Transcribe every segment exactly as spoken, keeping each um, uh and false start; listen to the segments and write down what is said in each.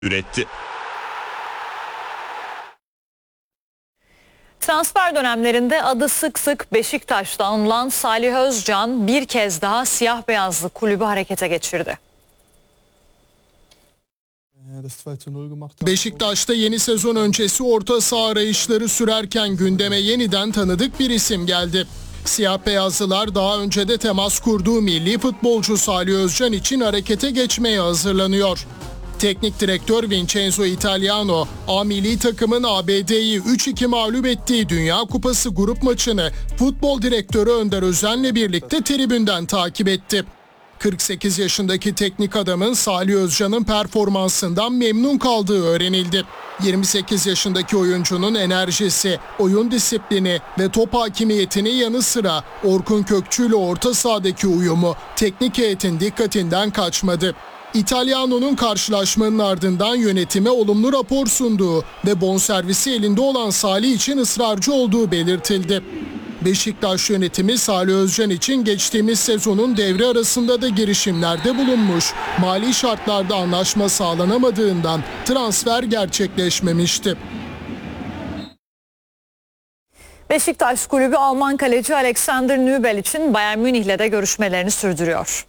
üretti. Transfer dönemlerinde adı sık sık Beşiktaş'ta anılan Salih Özcan bir kez daha siyah beyazlı kulübü harekete geçirdi. Beşiktaş'ta yeni sezon öncesi orta saha arayışları sürerken gündeme yeniden tanıdık bir isim geldi. Siyah beyazlılar daha önce de temas kurduğu milli futbolcu Salih Özcan için harekete geçmeye hazırlanıyor. Teknik direktör Vincenzo Italiano, A milli takımın A B D'yi üç iki mağlup ettiği Dünya Kupası grup maçını futbol direktörü Önder Özen'le birlikte tribünden takip etti. kırk sekiz yaşındaki teknik adamın Salih Özcan'ın performansından memnun kaldığı öğrenildi. yirmi sekiz yaşındaki oyuncunun enerjisi, oyun disiplini ve top hakimiyetinin yanı sıra Orkun Kökçü ile orta sahadaki uyumu teknik heyetin dikkatinden kaçmadı. İtalyano'nun karşılaşmanın ardından yönetime olumlu rapor sunduğu ve bonservisi elinde olan Salih için ısrarcı olduğu belirtildi. Beşiktaş yönetimi Salih Özcan için geçtiğimiz sezonun devre arasında da girişimlerde bulunmuş. Mali şartlarda anlaşma sağlanamadığından transfer gerçekleşmemişti. Beşiktaş kulübü Alman kaleci Alexander Nübel için Bayern Münih'le de görüşmelerini sürdürüyor.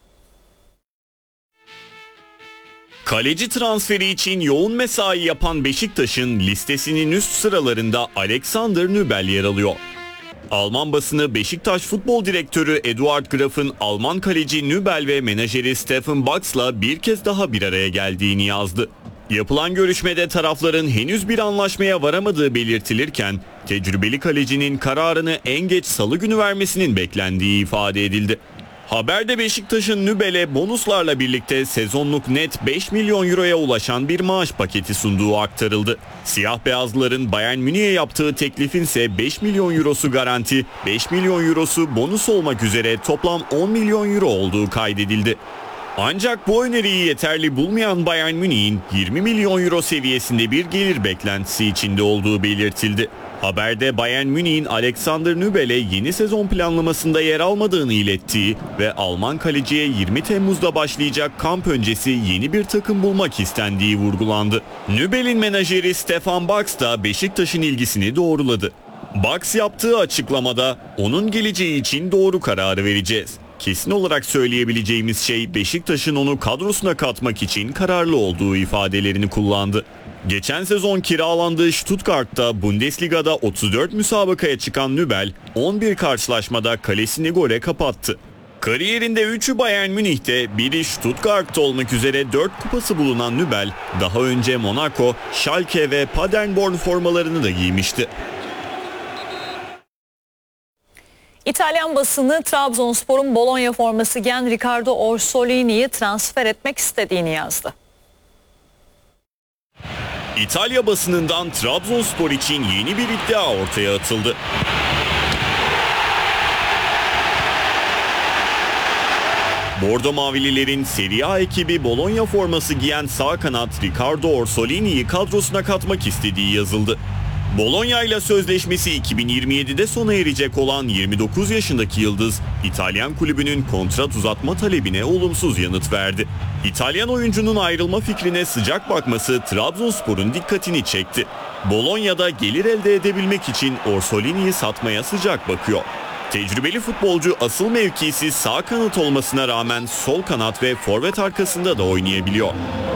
Kaleci transferi için yoğun mesai yapan Beşiktaş'ın listesinin üst sıralarında Alexander Nübel yer alıyor. Alman basını Beşiktaş Futbol Direktörü Eduard Graf'ın Alman kaleci Nübel ve menajeri Stefan Bax'la bir kez daha bir araya geldiğini yazdı. Yapılan görüşmede tarafların henüz bir anlaşmaya varamadığı belirtilirken tecrübeli kalecinin kararını en geç salı günü vermesinin beklendiği ifade edildi. Haberde Beşiktaş'ın Nübel'e bonuslarla birlikte sezonluk net beş milyon euroya ulaşan bir maaş paketi sunduğu aktarıldı. Siyah beyazlıların Bayern Münih'e yaptığı teklifin ise beş milyon eurosu garanti, beş milyon eurosu bonus olmak üzere toplam on milyon euro olduğu kaydedildi. Ancak bu öneriyi yeterli bulmayan Bayern Münih'in yirmi milyon euro seviyesinde bir gelir beklentisi içinde olduğu belirtildi. Haberde Bayern Münih'in Alexander Nübel'e yeni sezon planlamasında yer almadığını ilettiği ve Alman kaleciye yirmi Temmuz'da başlayacak kamp öncesi yeni bir takım bulmak istendiği vurgulandı. Nübel'in menajeri Stefan Bax da Beşiktaş'ın ilgisini doğruladı. Bax yaptığı açıklamada onun geleceği için doğru kararı vereceğiz. Kesin olarak söyleyebileceğimiz şey Beşiktaş'ın onu kadrosuna katmak için kararlı olduğu ifadelerini kullandı. Geçen sezon kiralandığı Stuttgart'ta Bundesliga'da otuz dört müsabakaya çıkan Nübel on bir karşılaşmada kalesini gole kapattı. Kariyerinde üçü Bayern Münih'te, biri Stuttgart'ta olmak üzere dört kupası bulunan Nübel daha önce Monaco, Schalke ve Paderborn formalarını da giymişti. İtalyan basını Trabzonspor'un Bologna forması giyen Riccardo Orsolini'yi transfer etmek istediğini yazdı. İtalya basınından Trabzonspor için yeni bir iddia ortaya atıldı. Bordo Mavililerin Serie A ekibi Bologna forması giyen sağ kanat Riccardo Orsolini'yi kadrosuna katmak istediği yazıldı. Bologna ile sözleşmesi iki bin yirmi yedide sona erecek olan yirmi dokuz yaşındaki yıldız, İtalyan kulübünün kontrat uzatma talebine olumsuz yanıt verdi. İtalyan oyuncunun ayrılma fikrine sıcak bakması Trabzonspor'un dikkatini çekti. Bologna'da gelir elde edebilmek için Orsolini'yi satmaya sıcak bakıyor. Tecrübeli futbolcu asıl mevkisi sağ kanat olmasına rağmen sol kanat ve forvet arkasında da oynayabiliyor.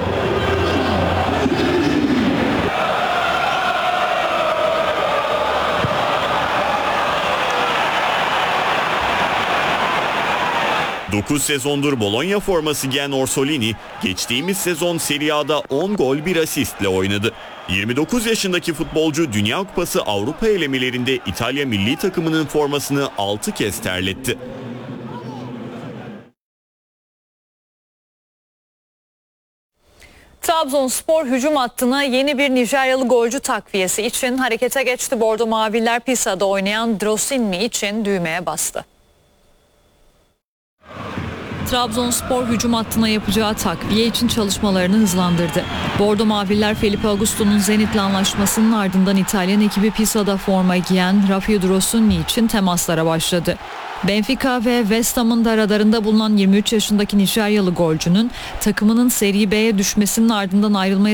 dokuz sezondur Bologna forması giyen Orsolini, geçtiğimiz sezon Serie A'da on gol bir asistle oynadı. yirmi dokuz yaşındaki futbolcu Dünya Kupası Avrupa elemelerinde İtalya milli takımının formasını altı kez terletti. Trabzonspor hücum hattına yeni bir Nijeryalı golcü takviyesi için harekete geçti. Bordo Maviller Pisa'da oynayan Drosinmi için düğmeye bastı. Trabzonspor hücum hattına yapacağı takviye için çalışmalarını hızlandırdı. Bordo Maviller Felipe Augusto'nun Zenit'le anlaşmasının ardından İtalyan ekibi Pisa'da forma giyen Rafio Drosinmi için temaslara başladı. Benfica ve West Ham'ın da radarında bulunan yirmi üç yaşındaki Nijeryalı golcünün takımının Serie B'ye düşmesinin ardından ayrılmayı